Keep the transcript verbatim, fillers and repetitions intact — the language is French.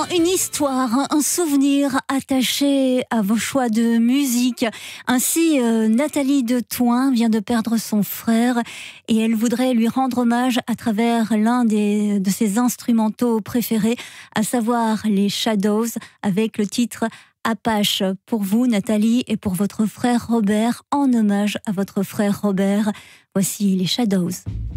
une histoire, un souvenir attaché à vos choix de musique. Ainsi, euh, Nathalie de Thoin vient de perdre son frère et elle voudrait lui rendre hommage à travers l'un des, de ses instrumentaux préférés, à savoir les Shadows, avec le titre Apache. Pour vous, Nathalie, et pour votre frère Robert, en hommage à votre frère Robert, voici les Shadows.